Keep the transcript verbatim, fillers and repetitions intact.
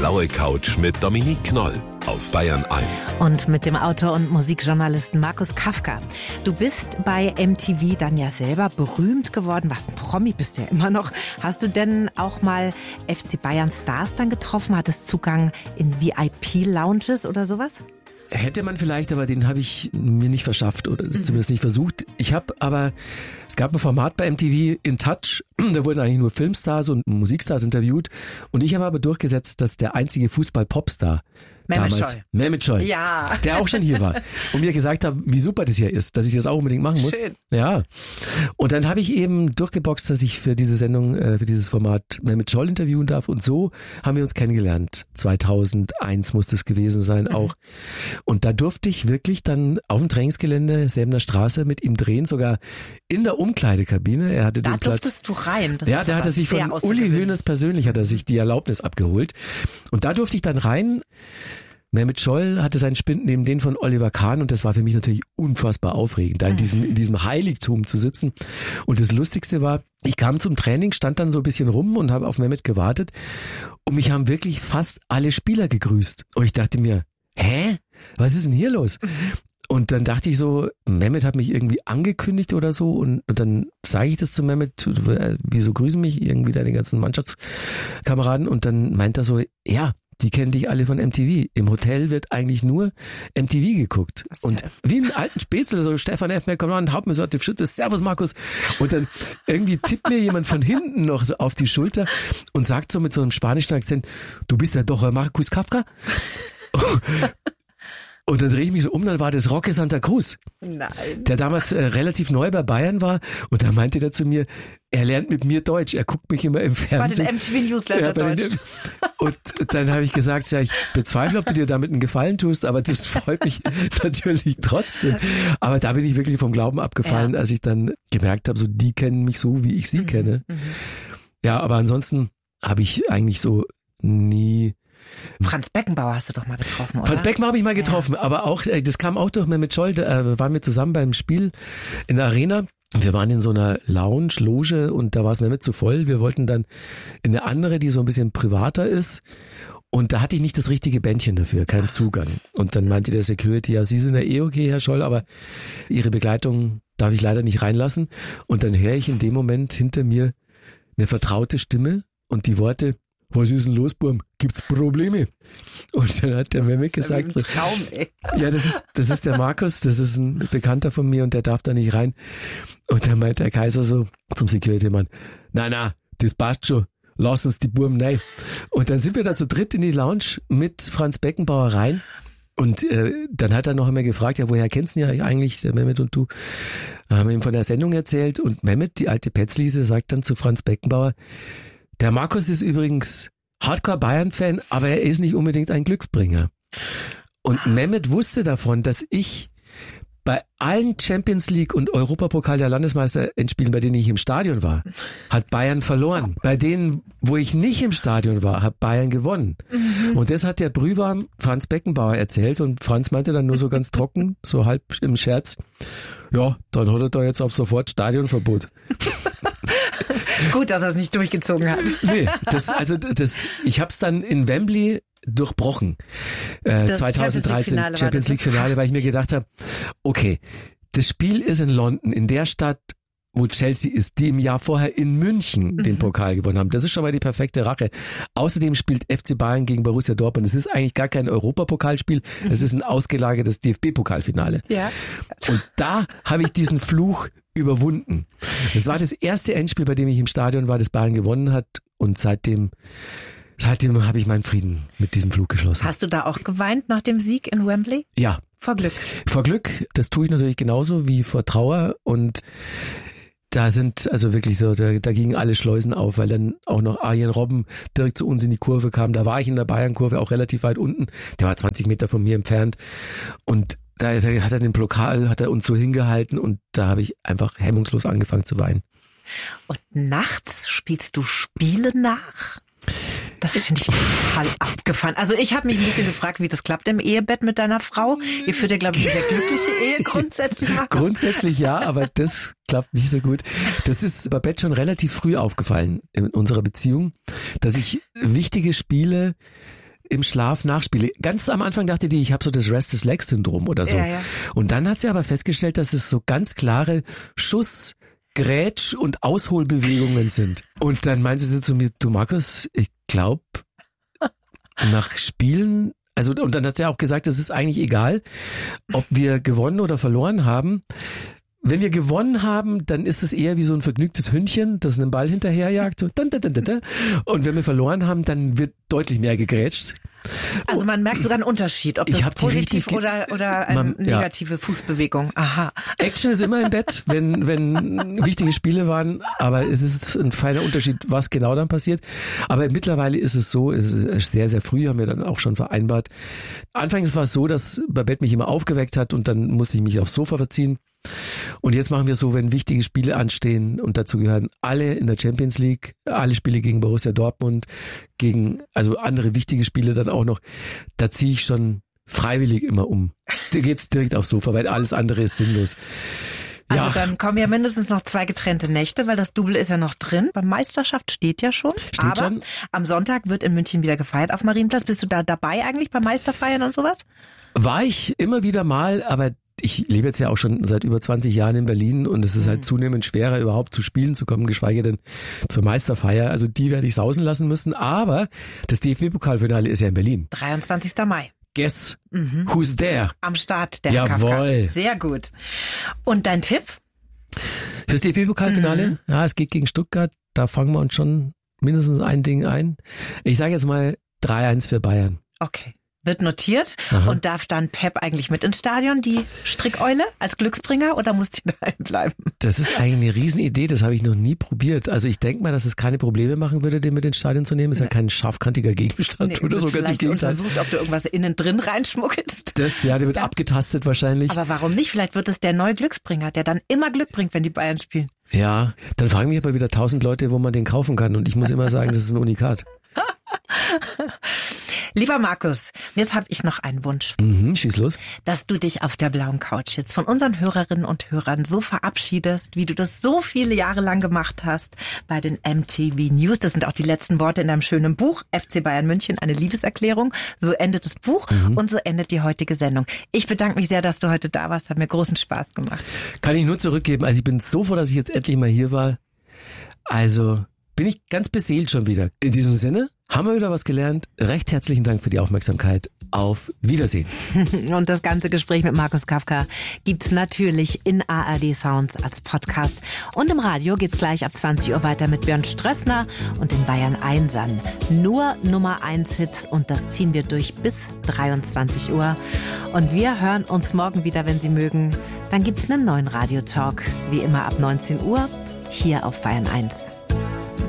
blaue Couch mit Dominique Knoll auf Bayern eins. Und mit dem Autor und Musikjournalisten Markus Kafka. Du bist bei M T V dann ja selber berühmt geworden. Was, ein Promi bist du ja immer noch. Hast du denn auch mal F C Bayern Stars dann getroffen? Hattest Zugang in V I P-Lounges oder sowas? Hätte man vielleicht, aber den habe ich mir nicht verschafft oder das Mhm. zumindest nicht versucht. Ich habe aber, es gab ein Format bei M T V, In Touch, da wurden eigentlich nur Filmstars und Musikstars interviewt und ich habe aber durchgesetzt, dass der einzige Fußball-Popstar Mehmet damals, Scholl. Mehmet Scholl, Ja. der auch schon hier war und mir gesagt hat, wie super das hier ist, dass ich das auch unbedingt machen muss. Schön. Ja. Und dann habe ich eben durchgeboxt, dass ich für diese Sendung, äh, für dieses Format Mehmet Scholl interviewen darf und so haben wir uns kennengelernt. zweitausendeins muss das gewesen sein auch. Und da durfte ich wirklich dann auf dem Trainingsgelände Säbener Straße mit ihm drehen, sogar in der Umkleidekabine. Er hatte Da den Platz. durftest du rein. Das Ja, ist der aber hatte sich sehr von Uli außergewöhnlich. Hoeneß persönlich hat er sich die Erlaubnis abgeholt. Und da durfte ich dann rein. Mehmet Scholl hatte seinen Spind neben den von Oliver Kahn und das war für mich natürlich unfassbar aufregend, da in diesem, in diesem Heiligtum zu sitzen. Und das Lustigste war, ich kam zum Training, stand dann so ein bisschen rum und habe auf Mehmet gewartet und mich haben wirklich fast alle Spieler gegrüßt. Und ich dachte mir, hä? Was ist denn hier los? Und dann dachte ich so, Mehmet hat mich irgendwie angekündigt oder so und, und dann sage ich das zu Mehmet, äh, wieso grüßen mich irgendwie deine ganzen Mannschaftskameraden? Und dann meint er so, ja, die kennen dich alle von M T V. Im Hotel wird eigentlich nur M T V geguckt. Und wie einen alten Spätzle, so Stefan Effenberg kommt an, haut mir so auf die Schulter, Servus Markus. Und dann irgendwie tippt mir jemand von hinten noch so auf die Schulter und sagt so mit so einem spanischen Akzent, du bist ja doch Markus Kafka? Und dann drehe ich mich so um, dann war das Roque Santa Cruz, Nein. der damals äh, relativ neu bei Bayern war. Und da meinte er zu mir, er lernt mit mir Deutsch, er guckt mich immer im Bei Fernsehen. den M T V Newsletter bei Deutsch. den- Und dann habe ich gesagt, ja, ich bezweifle, ob du dir damit einen Gefallen tust, aber das freut mich natürlich trotzdem. Aber da bin ich wirklich vom Glauben abgefallen, Ja. als ich dann gemerkt habe, so die kennen mich so, wie ich sie Mhm, kenne. mhm. Ja, aber ansonsten habe ich eigentlich so nie... Franz Beckenbauer hast du doch mal getroffen, oder? Franz Beckenbauer habe ich mal getroffen, aber auch, äh, das kam auch durch Mehmet Scholl, da äh, waren wir zusammen beim Spiel in der Arena. Wir waren in so einer Lounge, Loge und da war es Mehmet zu voll. Wir wollten dann in eine andere, die so ein bisschen privater ist. Und da hatte ich nicht das richtige Bändchen dafür, keinen Zugang. Und dann meinte der Security, ja, Sie sind ja eh okay, Herr Scholl, aber Ihre Begleitung darf ich leider nicht reinlassen. Und dann höre ich in dem Moment hinter mir eine vertraute Stimme und die Worte, was ist denn los, Burm? Gibt's Probleme? Und dann hat der Mehmet gesagt so, Traum, ey. ja, das ist, das ist der Markus, das ist ein Bekannter von mir und der darf da nicht rein. Und dann meint der Kaiser so zum Security-Mann, na, na, das passt schon, lass uns die Burm rein. Und dann sind wir da zu dritt in die Lounge mit Franz Beckenbauer rein. Und äh, dann hat er noch einmal gefragt, ja, woher kennst du ihn ja eigentlich, der Mehmet und du? Haben ihm von der Sendung erzählt und Mehmet, die alte Petzliese, sagt dann zu Franz Beckenbauer, der Markus ist übrigens Hardcore-Bayern-Fan, aber er ist nicht unbedingt ein Glücksbringer. Und Mehmet wusste davon, dass ich bei allen Champions League und Europapokal der Landesmeister-Endspielen, bei denen ich im Stadion war, hat Bayern verloren. Bei denen, wo ich nicht im Stadion war, hat Bayern gewonnen. Mhm. Und das hat der Brühwarm Franz Beckenbauer erzählt und Franz meinte dann nur so ganz trocken, so halb im Scherz, ja, dann hat er da jetzt ab sofort Stadionverbot. Gut, dass er es nicht durchgezogen hat. Nee, das, also das, ich hab's dann in Wembley durchbrochen. Äh, Das zweitausenddreizehn Champions League-Finale war Champions das, ne? League Finale, weil ich mir gedacht habe, okay, das Spiel ist in London, in der Stadt, wo Chelsea ist, die im Jahr vorher in München den Pokal gewonnen haben. Das ist schon mal die perfekte Rache. Außerdem spielt F C Bayern gegen Borussia Dortmund. Es ist eigentlich gar kein Europapokalspiel, es ist ein ausgelagertes D F B-Pokalfinale. Ja. Und da habe ich diesen Fluch überwunden. Das war das erste Endspiel, bei dem ich im Stadion war, das Bayern gewonnen hat. Und seitdem, seitdem habe ich meinen Frieden mit diesem Fluch geschlossen. Hast du da auch geweint nach dem Sieg in Wembley? Ja. Vor Glück. Vor Glück, das tue ich natürlich genauso wie vor Trauer. Und da sind also wirklich so, da, da gingen alle Schleusen auf, weil dann auch noch Arjen Robben direkt zu uns in die Kurve kam. Da war ich in der Bayern-Kurve auch relativ weit unten. Der war zwanzig Meter von mir entfernt. Und da hat er den Pokal, hat er uns so hingehalten und da habe ich einfach hemmungslos angefangen zu weinen. Und nachts spielst du Spiele nach? Das finde ich total abgefahren. Also ich habe mich ein bisschen gefragt, wie das klappt im Ehebett mit deiner Frau. Ihr führt ja, glaube ich, eine sehr glückliche Ehe grundsätzlich. Markus. Grundsätzlich ja, aber das klappt nicht so gut. Das ist Babette schon relativ früh aufgefallen in unserer Beziehung, dass ich wichtige Spiele im Schlaf nachspiele. Ganz am Anfang dachte die, ich habe so das Restless Leg Syndrom oder so. Ja, ja. Und dann hat sie aber festgestellt, dass es so ganz klare Schuss, Grätsch- und Ausholbewegungen sind. Und dann meinte sie zu mir, du Markus, ich glaube, nach Spielen, also und dann hat sie auch gesagt, es ist eigentlich egal, ob wir gewonnen oder verloren haben. Wenn wir gewonnen haben, dann ist es eher wie so ein vergnügtes Hündchen, das einen Ball hinterherjagt. So. Und wenn wir verloren haben, dann wird deutlich mehr gegrätscht. Also man merkt sogar einen Unterschied, ob das positiv oder, oder eine man, negative ja. Fußbewegung. Aha. Action ist immer im Bett, wenn, wenn wichtige Spiele waren, aber es ist ein feiner Unterschied, was genau dann passiert. Aber mittlerweile ist es so, es ist sehr, sehr früh, haben wir dann auch schon vereinbart. Anfangs war es so, dass Babette mich immer aufgeweckt hat und dann musste ich mich aufs Sofa verziehen. Und jetzt machen wir so, wenn wichtige Spiele anstehen, und dazu gehören alle in der Champions League, alle Spiele gegen Borussia Dortmund, gegen also andere wichtige Spiele dann auch noch, da ziehe ich schon freiwillig immer um. Da geht's direkt aufs Sofa, weil alles andere ist sinnlos. Also ja. Dann kommen ja mindestens noch zwei getrennte Nächte, weil das Double ist ja noch drin. Beim Meisterschaft steht ja schon. Steht aber schon. Am Sonntag wird in München wieder gefeiert auf Marienplatz. Bist du da dabei eigentlich beim Meisterfeiern und sowas? War ich immer wieder mal, aber ich lebe jetzt ja auch schon seit über zwanzig Jahren in Berlin und es ist halt zunehmend schwerer, überhaupt zu Spielen zu kommen, geschweige denn zur Meisterfeier. Also die werde ich sausen lassen müssen. Aber das D F B-Pokalfinale ist ja in Berlin. dreiundzwanzigster Mai. Guess mhm. who's there? Am Start der Jawohl. Kafka. Sehr gut. Und dein Tipp? Fürs D F B-Pokalfinale? Mhm. Ja, es geht gegen Stuttgart. Da fangen wir uns schon mindestens ein Ding ein. Ich sage jetzt mal drei eins für Bayern. Okay. Wird notiert. Aha. Und darf dann Pep eigentlich mit ins Stadion, die Strickeule als Glücksbringer, oder muss die daheim bleiben? Das ist eigentlich eine Riesenidee, das habe ich noch nie probiert. Also ich denke mal, dass es keine Probleme machen würde, den mit ins Stadion zu nehmen. Ist nee. ja kein scharfkantiger Gegenstand nee, oder so. Ganz im Gegenteil. Untersucht, ob du irgendwas innen drin reinschmuggelst. Das, ja, der wird ja. abgetastet wahrscheinlich. Aber warum nicht? Vielleicht wird es der neue Glücksbringer, der dann immer Glück bringt, wenn die Bayern spielen. Ja, dann fragen mich aber wieder tausend Leute, wo man den kaufen kann. Und ich muss immer sagen, das ist ein Unikat. Lieber Markus, jetzt habe ich noch einen Wunsch. Mhm, schieß los. Dass du dich auf der blauen Couch jetzt von unseren Hörerinnen und Hörern so verabschiedest, wie du das so viele Jahre lang gemacht hast bei den M T V News. Das sind auch die letzten Worte in deinem schönen Buch, F C Bayern München, eine Liebeserklärung. So endet das Buch mhm. und so endet die heutige Sendung. Ich bedanke mich sehr, dass du heute da warst. Hat mir großen Spaß gemacht. Kann ich nur zurückgeben. Also ich bin so froh, dass ich jetzt endlich mal hier war. Also bin ich ganz beseelt schon wieder. In diesem Sinne haben wir wieder was gelernt. Recht herzlichen Dank für die Aufmerksamkeit. Auf Wiedersehen. Und das ganze Gespräch mit Markus Kafka gibt's natürlich in A R D Sounds als Podcast. Und im Radio geht's gleich ab zwanzig Uhr weiter mit Björn Strössner und den Bayern Einsern. Nur Nummer eins Hits und das ziehen wir durch bis dreiundzwanzig Uhr. Und wir hören uns morgen wieder, wenn Sie mögen. Dann gibt's einen neuen Radiotalk. Wie immer ab neunzehn Uhr hier auf Bayern eins.